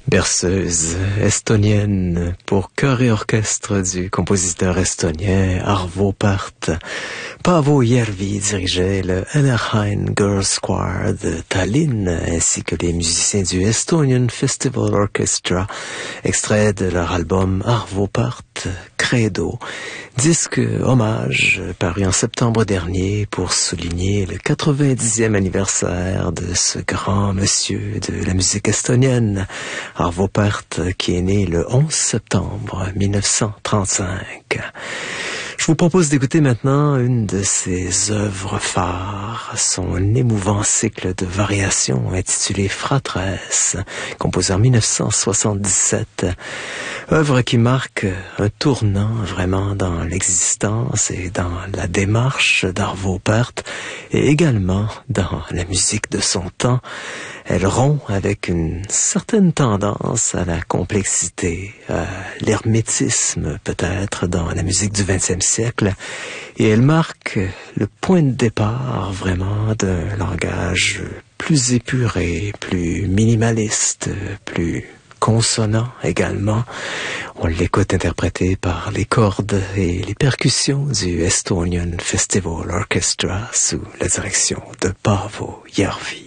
Berceuse estonienne pour chœur et orchestre du compositeur estonien Arvo Pärt. Paavo Järvi dirigeait le Enerhain Girls Choir de Tallinn ainsi que les musiciens du Estonian Festival Orchestra, extrait de leur album Arvo Pärt Credo, disque hommage paru en septembre dernier pour souligner le 90e anniversaire de ce grand monsieur de la musique estonienne, Arvo Pärt, qui est né le 11 septembre 1935. Je vous propose d'écouter maintenant une de ses œuvres phares, son émouvant cycle de variations intitulé Fratres, composé en 1977. Œuvre qui marque un tournant vraiment dans l'existence et dans la démarche d'Arvo Pärt et également dans la musique de son temps. Elle rompt avec une certaine tendance à la complexité, à l'hermétisme peut-être dans la musique du XXe siècle, et elle marque le point de départ vraiment d'un langage plus épuré, plus minimaliste, plus consonant également. On l'écoute interprété par les cordes et les percussions du Estonian Festival Orchestra sous la direction de Paavo Järvi.